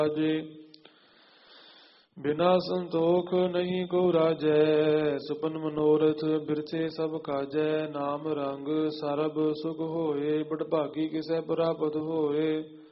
ਰਾਜੇ ਬਿਨਾ ਸੰਤੋਖ ਨਹੀਂ ਕੋ ਰਾਜੈ, ਸੁਪਨ ਮਨੋਰਥ ਬਿਰਥੇ ਸਭ ਕਾਜੈ। ਨਾਮ ਰੰਗ ਸਰਬ ਸੁਖ ਹੋਏ, ਬੜਭਾਗੀ ਕਿਸੈ ਪ੍ਰਾਪਤ ਹੋਏ।